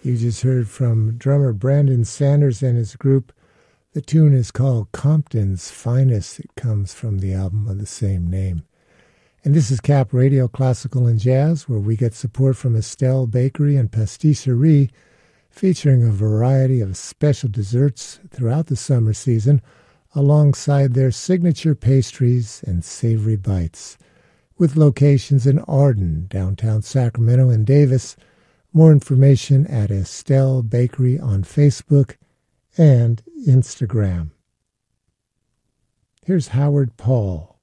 You just heard from drummer Brandon Sanders and his group. The tune is called Compton's Finest. It comes from the album of the same name. And this is Cap Radio Classical and Jazz, where we get support from Estelle Bakery and Pastisserie, featuring a variety of special desserts throughout the summer season, alongside their signature pastries and savory bites. With locations in Arden, downtown Sacramento, and Davis. More information at Estelle Bakery on Facebook and Instagram. Here's Howard Paul.